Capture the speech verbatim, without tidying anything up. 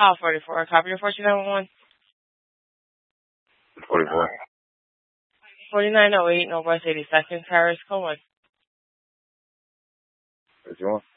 Oh, forty-four. Copy your fourteen nine one one. forty-four. forty-nine oh eight, Northwest eighty-second, Paris, code one. What you want?